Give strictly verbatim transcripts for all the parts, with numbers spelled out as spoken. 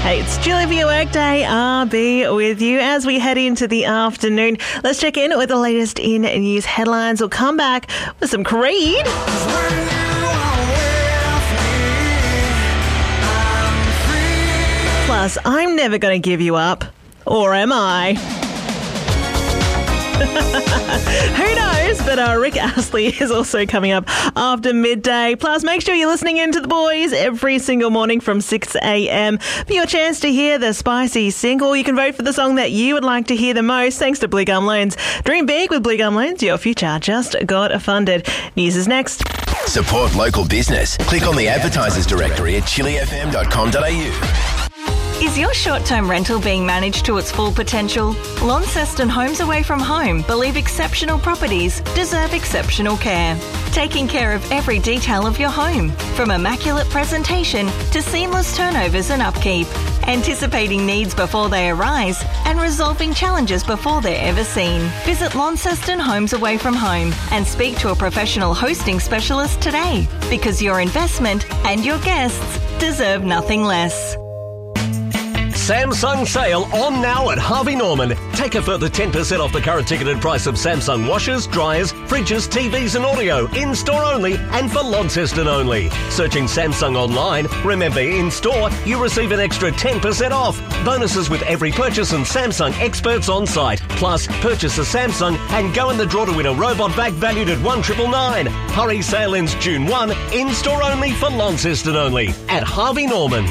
Hey, it's Julie for your workday. I'll be with you as we head into the afternoon. Let's check in with the latest in news headlines. We'll come back with some Creed. Plus, I'm never going to give you up. Or am I? Who knows? But uh, Rick Astley is also coming up after midday. Plus, make sure you're listening in to the boys every single morning from six a.m. for your chance to hear the spicy single. You can vote for the song that you would like to hear the most thanks to Blue Gum Loans. Dream big with Blue Gum Loans. Your future just got funded. News is next. Support local business. Click on the advertisers directory at chili f m dot com dot a u. Is your short-term rental being managed to its full potential? Launceston Homes Away From Home believe exceptional properties deserve exceptional care. Taking care of every detail of your home, from immaculate presentation to seamless turnovers and upkeep. Anticipating needs before they arise and resolving challenges before they're ever seen. Visit Launceston Homes Away From Home and speak to a professional hosting specialist today, because your investment and your guests deserve nothing less. Samsung sale on now at Harvey Norman. Take a further ten percent off the current ticketed price of Samsung washers, dryers, fridges, T Vs and audio. In-store only and for Launceston only. Searching Samsung online. Remember, in-store, you receive an extra ten percent off. Bonuses with every purchase and Samsung experts on site. Plus, purchase a Samsung and go in the draw to win a robot vac valued at one thousand nine hundred ninety-nine. Hurry, sale ends June first. In-store only for Launceston only. At Harvey Norman.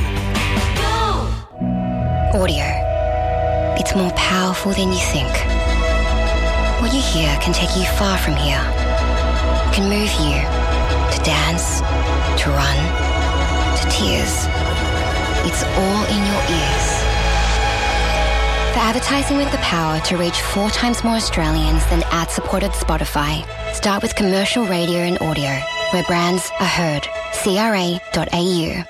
Audio. It's more powerful than you think. What you hear can take you far from here. It can move you to dance, to run, to tears. It's all in your ears. For advertising with the power to reach four times more Australians than ad-supported Spotify, start with commercial radio and audio, where brands are heard. c r a dot a u.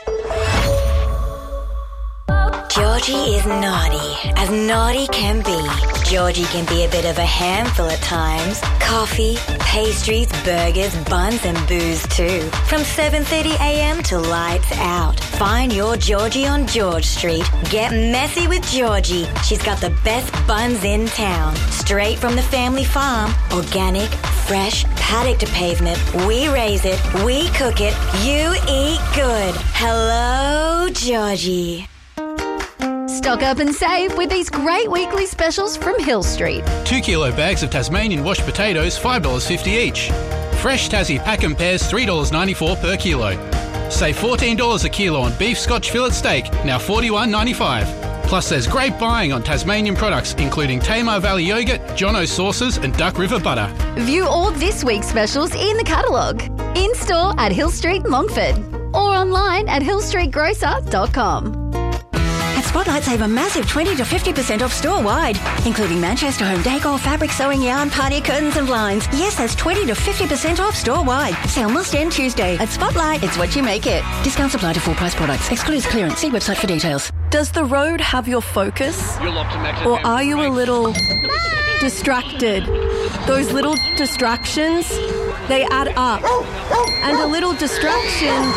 Georgie is naughty, as naughty can be. Georgie can be a bit of a handful at times. Coffee, pastries, burgers, buns and booze too. From seven thirty a.m. to lights out. Find your Georgie on George Street. Get messy with Georgie. She's got the best buns in town. Straight from the family farm. Organic, fresh, paddock to pavement. We raise it, we cook it, you eat good. Hello, Georgie. Stock up and save with these great weekly specials from Hill Street. Two kilo bags of Tasmanian washed potatoes, five dollars fifty each. Fresh Tassie pack and pears, three dollars ninety-four per kilo. Save fourteen dollars a kilo on beef Scotch fillet steak, now forty-one ninety-five. Plus there's great buying on Tasmanian products, including Tamar Valley yogurt, Jono sauces and Duck River butter. View all this week's specials in the catalogue. In-store at Hill Street, Longford. Or online at hill street grocer dot com. At Spotlight, save a massive twenty to fifty percent off store-wide, including Manchester home decor, fabric, sewing, yarn, party curtains and blinds. Yes, that's twenty to fifty percent off store-wide. Sale must end Tuesday. At Spotlight, it's what you make it. Discounts apply to full-price products. Excludes clearance. See website for details. Does the road have your focus? Or are you a little distracted? Those little distractions, they add up. And a little distraction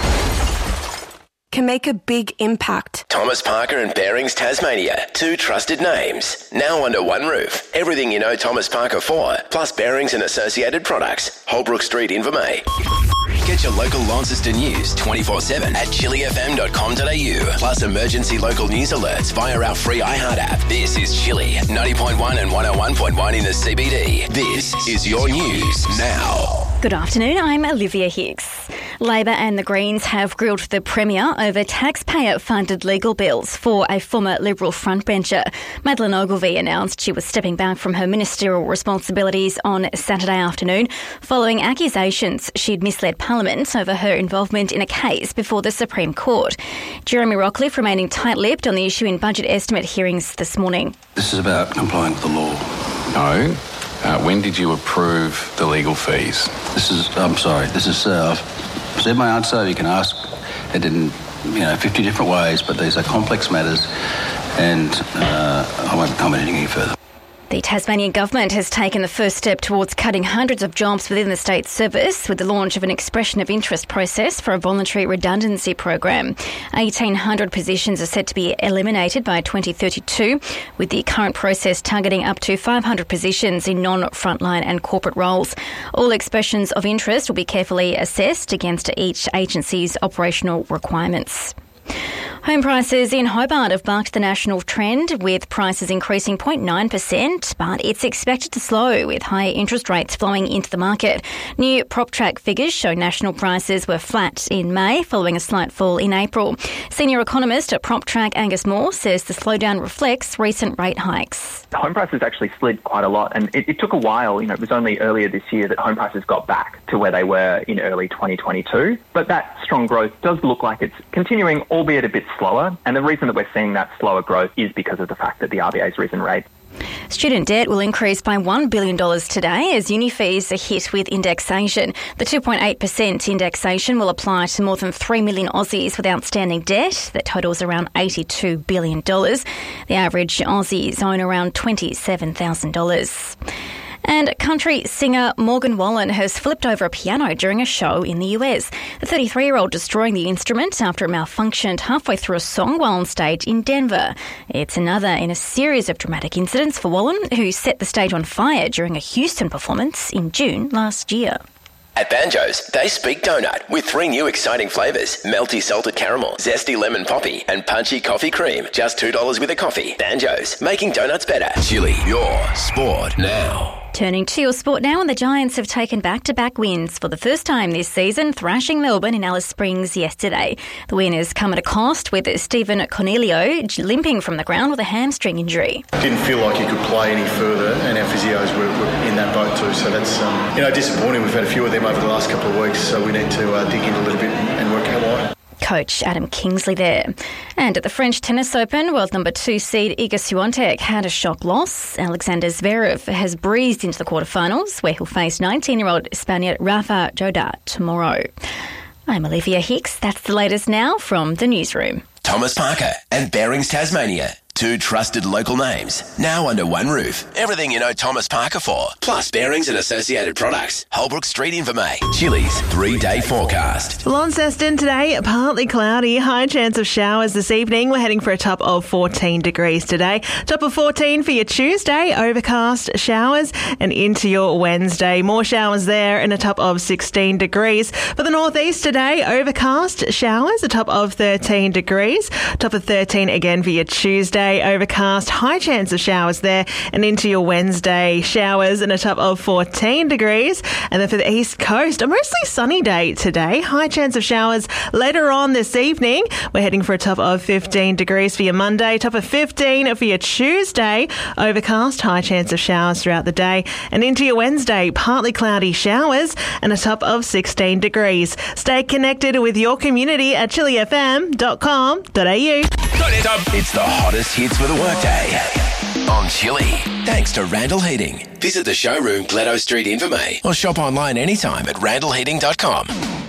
can make a big impact. Thomas Parker and Bearings Tasmania. Two trusted names. Now under one roof. Everything you know Thomas Parker for, plus Bearings and associated products. Holbrook Street, Invermay. Get your local Launceston news twenty-four seven at chili f m dot com dot a u. Plus emergency local news alerts via our free iHeart app. This is Chili, ninety point one and one oh one point one in the C B D. This is your news now. Good afternoon, I'm Olivia Hicks. Labor and the Greens have grilled the Premier over taxpayer-funded legal bills for a former Liberal frontbencher. Madeleine Ogilvie announced she was stepping back from her ministerial responsibilities on Saturday afternoon following accusations she'd misled Parliament over her involvement in a case before the Supreme Court. Jeremy Rockcliffe remaining tight-lipped on the issue in budget estimate hearings this morning. This is about complying with the law. No. Uh, when did you approve the legal fees? This is, I'm sorry, this is, uh, I've said my answer. You can ask it in, you know, fifty different ways, but these are complex matters and uh, I won't comment any further. The Tasmanian government has taken the first step towards cutting hundreds of jobs within the state service with the launch of an expression of interest process for a voluntary redundancy program. eighteen hundred positions are set to be eliminated by twenty thirty-two, with the current process targeting up to five hundred positions in non-frontline and corporate roles. All expressions of interest will be carefully assessed against each agency's operational requirements. Home prices in Hobart have bucked the national trend, with prices increasing zero point nine percent, but it's expected to slow with higher interest rates flowing into the market. New PropTrack figures show national prices were flat in May, following a slight fall in April. Senior economist at PropTrack Angus Moore says the slowdown reflects recent rate hikes. Home prices actually slid quite a lot, and it, it took a while. You know, it was only earlier this year that home prices got back to where they were in early twenty twenty-two. But that strong growth does look like it's continuing, albeit a bit slower. And the reason that we're seeing that slower growth is because of the fact that the R B A's risen rates. Student debt will increase by one billion dollars today as uni fees are hit with indexation. The two point eight percent indexation will apply to more than three million Aussies with outstanding debt that totals around eighty-two billion dollars. The average Aussies own around twenty-seven thousand dollars. And country singer Morgan Wallen has flipped over a piano during a show in the U S. The thirty-three-year-old destroying the instrument after it malfunctioned halfway through a song while on stage in Denver. It's another in a series of dramatic incidents for Wallen, who set the stage on fire during a Houston performance in June last year. At Banjo's, they speak donut with three new exciting flavours: melty salted caramel, zesty lemon poppy, and punchy coffee cream. Just two dollars with a coffee. Banjo's, making donuts better. Chili, your sport now. Turning to your sport now, and the Giants have taken back-to-back wins for the first time this season, thrashing Melbourne in Alice Springs yesterday. The win has come at a cost, with Stephen Cornelio limping from the ground with a hamstring injury. Didn't feel like he could play any further, and our physios were, were in that boat too, so that's um, you know disappointing. We've had a few of them over the last couple of weeks, so we need to uh, dig in a little bit and work out why. Coach Adam Kingsley there. And at the French Tennis Open, world number two seed Iga Swiatek had a shock loss. Alexander Zverev has breezed into the quarterfinals, where he'll face nineteen-year-old Spaniard Rafa Nadal tomorrow. I'm Olivia Hicks. That's the latest now from the newsroom. Thomas Parker and Bearings Tasmania. Two trusted local names, now under one roof. Everything you know Thomas Parker for, plus Bearings and associated products. Holbrook Street Invermay. Chili's three-day forecast. Launceston today, partly cloudy, high chance of showers this evening. We're heading for a top of fourteen degrees today. Top of fourteen for your Tuesday, overcast showers, and into your Wednesday. More showers there and a top of sixteen degrees. For the northeast today, overcast showers, a top of thirteen degrees. Top of thirteen again for your Tuesday. Overcast, high chance of showers there, and into your Wednesday, showers and a top of fourteen degrees. And then for the east coast, a mostly sunny day today, high chance of showers later on this evening. We're heading for a top of fifteen degrees for your Monday, top of fifteen for your Tuesday, overcast, high chance of showers throughout the day, and into your Wednesday, partly cloudy showers and a top of sixteen degrees. Stay connected with your community at chili f m dot com dot a u. It's the hottest hits for the workday on Chili. Thanks to Randall Heating. Visit the showroom, Gledo Street, Invermay, or shop online anytime at randall heating dot com.